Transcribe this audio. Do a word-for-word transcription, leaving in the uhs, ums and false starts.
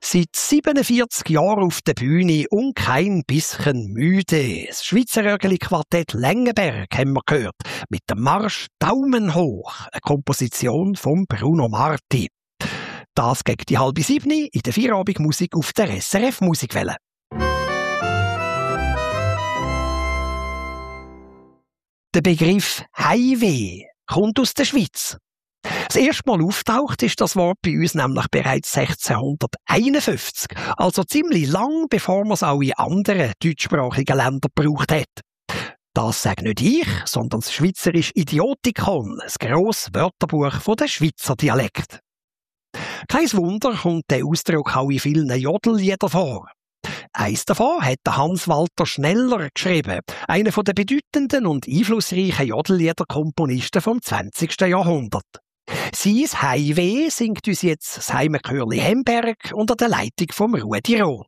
Seit siebenundvierzig Jahren auf der Bühne und kein bisschen müde. Das Schweizer Rögeli-Quartett Lengenberg haben wir gehört. Mit dem Marsch Daumen hoch. Eine Komposition von Bruno Marti. Das gegen die halbe siebni in der Feierabendmusik auf der S R F Musikwelle. Der Begriff Heimweh kommt aus der Schweiz. Das erste Mal auftaucht ist das Wort bei uns nämlich bereits sechzehnhunderteinundfünfzig, also ziemlich lang, bevor man es auch in anderen deutschsprachigen Ländern gebraucht hat. Das sage nicht ich, sondern das schweizerische Idiotikon, ein grosses Wörterbuch von den Schweizer Dialekt. Kein Wunder kommt der Ausdruck auch in vielen Jodelliedern vor. Eins davon hat Hans-Walter Schneller geschrieben, einer der bedeutenden und einflussreichen Jodelliederkomponisten vom zwanzigsten Jahrhundert. Sein Heimweh singt uns jetzt das Heimechörli Hemberg unter der Leitung von Rudi Roth.